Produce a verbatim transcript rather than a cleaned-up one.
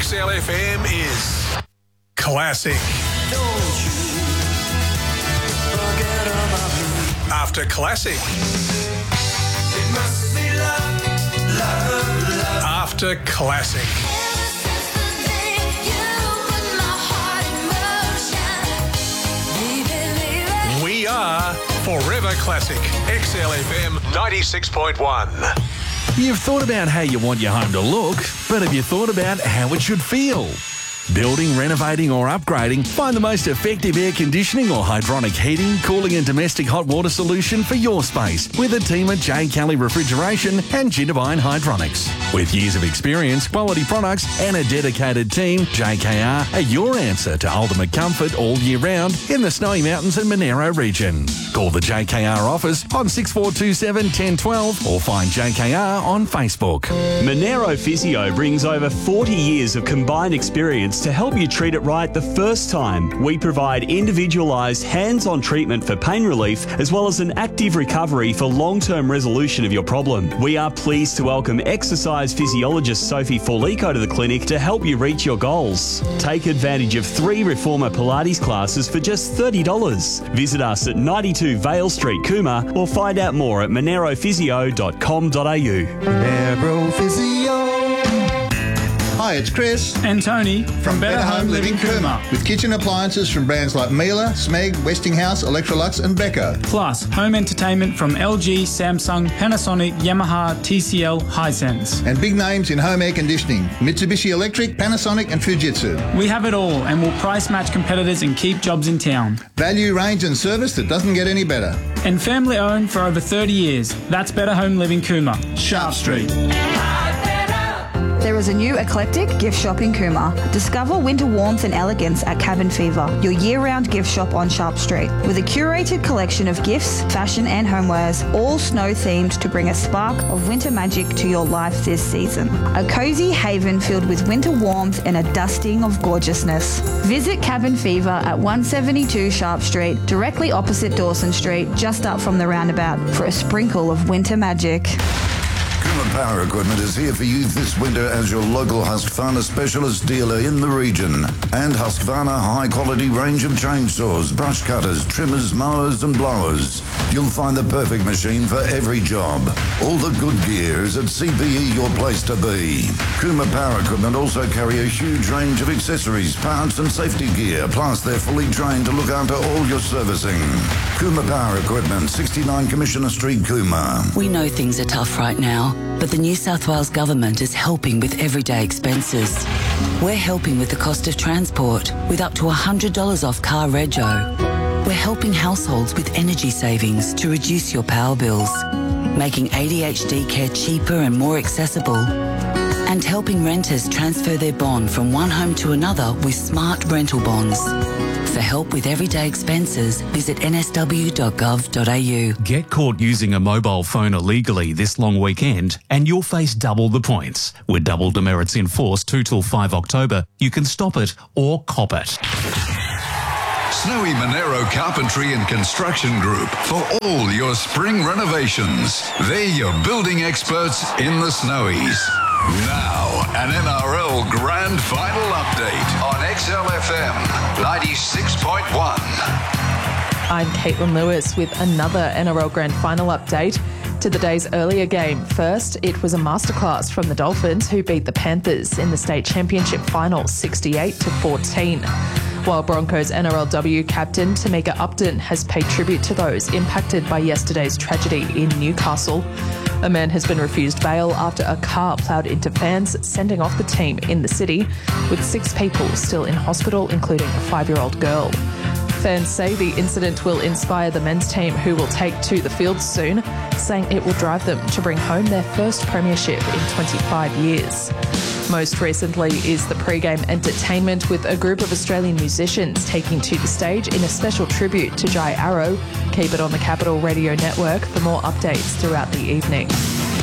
X L F M is classic. Don't you forget about me. After classic. It must be love, love, love. After classic. We are Forever Classic. X L F M ninety-six point one. You've thought about how you want your home to look, but have you thought about how it should feel? Building, renovating or upgrading, find the most effective air conditioning or hydronic heating, cooling and domestic hot water solution for your space with a team at J. Kelly Refrigeration and Jindabyne Hydronics. With years of experience, quality products and a dedicated team, J K R are your answer to ultimate comfort all year round in the Snowy Mountains and Monaro region. Call the J K R office on six four two seven, one zero one two or find J K R on Facebook. Monaro Physio brings over forty years of combined experience to help you treat it right the first time. We provide individualised, hands-on treatment for pain relief as well as an active recovery for long-term resolution of your problem. We are pleased to welcome exercise physiologist Sophie Forlico to the clinic to help you reach your goals. Take advantage of three Reformer Pilates classes for just thirty dollars. Visit us at ninety-two Vale Street, Cooma, or find out more at monaro physio dot com dot a u. Monaro Physio. Hi, it's Chris and Tony from Better Home Living Cooma. With kitchen appliances from brands like Miele, Smeg, Westinghouse, Electrolux and Beko. Plus, home entertainment from L G, Samsung, Panasonic, Yamaha, T C L, Hisense. And big names in home air conditioning, Mitsubishi Electric, Panasonic and Fujitsu. We have it all and will price match competitors and keep jobs in town. Value, range and service that doesn't get any better. And family owned for over thirty years. That's Better Home Living Cooma. Sharp Street. There is a new eclectic gift shop in Cooma. Discover winter warmth and elegance at Cabin Fever, your year-round gift shop on Sharp Street. With a curated collection of gifts, fashion and homewares, all snow-themed to bring a spark of winter magic to your life this season. A cosy haven filled with winter warmth and a dusting of gorgeousness. Visit Cabin Fever at one seventy-two Sharp Street, directly opposite Dawson Street, just up from the roundabout, for a sprinkle of winter magic. Cooma Power Equipment is here for you this winter as your local Husqvarna specialist dealer in the region. And Husqvarna high-quality range of chainsaws, brush cutters, trimmers, mowers and blowers. You'll find the perfect machine for every job. All the good gear is at C P E, your place to be. Cooma Power Equipment also carry a huge range of accessories, parts and safety gear. Plus, they're fully trained to look after all your servicing. Cooma Power Equipment, sixty-nine Commissioner Street, Cooma. We know things are tough right now, but the New South Wales Government is helping with everyday expenses. We're helping with the cost of transport, with up to one hundred dollars off car rego. We're helping households with energy savings to reduce your power bills, making A D H D care cheaper and more accessible, and helping renters transfer their bond from one home to another with smart rental bonds. For help with everyday expenses, visit n s w dot gov dot a u. Get caught using a mobile phone illegally this long weekend and you'll face double the points. With double demerits in force two till five October, you can stop it or cop it. Snowy Monaro Carpentry and Construction Group for all your spring renovations. They're your building experts in the Snowies. Now, an N R L Grand Final update on X L F M ninety-six point one. I'm Caitlin Lewis with another N R L Grand Final update to the day's earlier game. First, it was a masterclass from the Dolphins, who beat the Panthers in the state championship final sixty-eight to fourteen. While Broncos N R L W captain Tamika Upton has paid tribute to those impacted by yesterday's tragedy in Newcastle. A man has been refused bail after a car ploughed into fans, sending off the team in the city, with six people still in hospital, including a five-year-old girl. Fans say the incident will inspire the men's team, who will take to the field soon, saying it will drive them to bring home their first premiership in twenty-five years. Most recently is the pre-game entertainment, with a group of Australian musicians taking to the stage in a special tribute to Jai Arrow. Keep it on the Capital Radio Network for more updates throughout the evening.